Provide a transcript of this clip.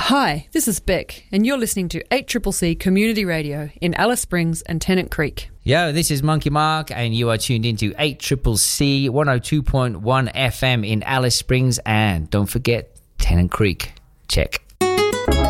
Hi, this is Beck, and you're listening to 8CCC Community Radio in Alice Springs and Tennant Creek. Yo, this is Monkey Mark, and you are tuned into 8CCC 102.1 FM in Alice Springs, and don't forget Tennant Creek. Check.